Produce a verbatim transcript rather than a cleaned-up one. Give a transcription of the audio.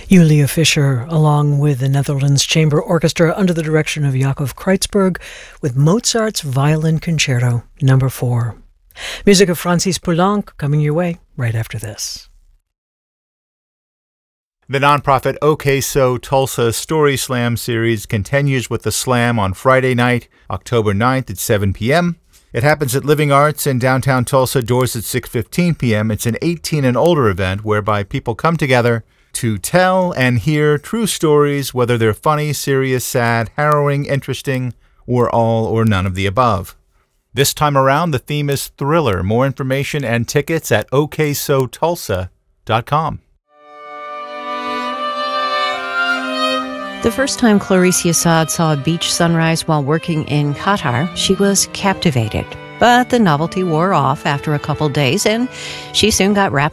Julia Fischer, along with the Netherlands Chamber Orchestra under the direction of Jakob Kreutzberg, with Mozart's Violin Concerto number four. Music of Francis Poulenc coming your way right after this. The nonprofit OK So Tulsa Story Slam series continues with the slam on Friday night, October ninth at seven p.m. It happens at Living Arts in downtown Tulsa, doors at six fifteen p.m. It's an eighteen and older event whereby people come together to tell and hear true stories, whether they're funny, serious, sad, harrowing, interesting, or all or none of the above. This time around, the theme is thriller. More information and tickets at o k so tulsa dot com. The first time Clarice Assad saw a beach sunrise while working in Qatar, she was captivated. But the novelty wore off after a couple days, and she soon got wrapped